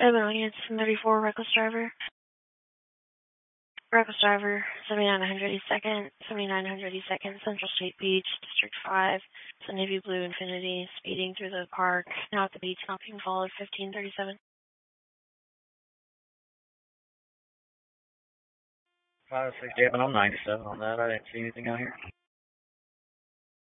Emily, it's 34, reckless driver. Reckless driver, 7900 East 2nd, 7900 East 2nd, Central State Beach, District 5. It's a navy blue Infiniti, speeding through the park, now at the beach, not being followed, 1537. 567, I'm 97 on that. I didn't see anything out here.